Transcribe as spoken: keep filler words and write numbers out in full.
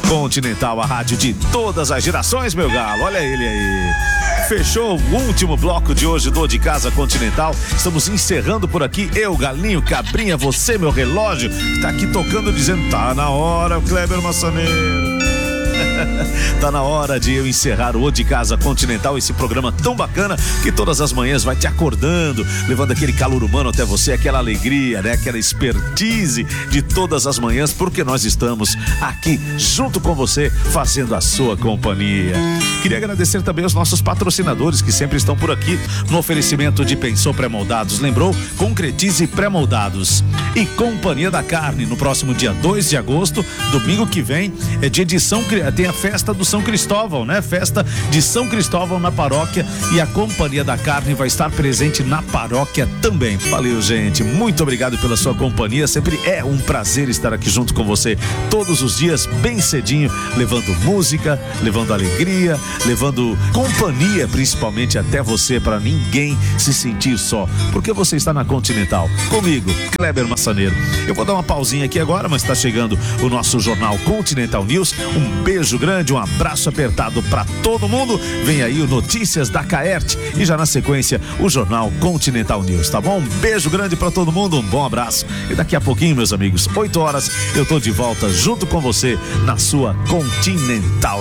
Continental, a rádio de todas as gerações, meu galo. Olha ele aí. Fechou o último bloco de hoje do De Casa Continental. Estamos encerrando por aqui. Eu, Galinho, Cabrinha, você, meu relógio, que tá aqui tocando, dizendo: tá na hora, o Kleber Massaneiro. Tá na hora de eu encerrar o O De Casa Continental, esse programa tão bacana que todas as manhãs vai te acordando, levando aquele calor humano até você, aquela alegria, né? Aquela expertise de todas as manhãs, porque nós estamos aqui junto com você, fazendo a sua companhia. Queria agradecer também aos nossos patrocinadores que sempre estão por aqui no oferecimento de Pensou Pré-Moldados. Lembrou? Concretize Pré-Moldados. E Companhia da Carne, no próximo dia dois de agosto, domingo que vem, é de edição, tem a festa do São Cristóvão, né? Festa de São Cristóvão na paróquia, e a Companhia da Carne vai estar presente na paróquia também. Valeu, gente. Muito obrigado pela sua companhia. Sempre é um prazer estar aqui junto com você todos os dias, bem cedinho, levando música, levando alegria, levando companhia, principalmente até você, para ninguém se sentir só, porque você está na Continental comigo, Kleber Massaneiro. Eu vou dar uma pausinha aqui agora, mas está chegando o nosso jornal Continental News. Um beijo grande, um abraço apertado para todo mundo. Vem aí o Notícias da Caert e já na sequência o jornal Continental News, tá bom? Um beijo grande para todo mundo, um bom abraço. E daqui a pouquinho, meus amigos, oito horas, eu tô de volta junto com você na sua Continental.